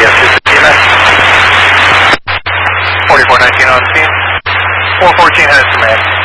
Yes, this is TMS. 4419 on scene. 414 has command.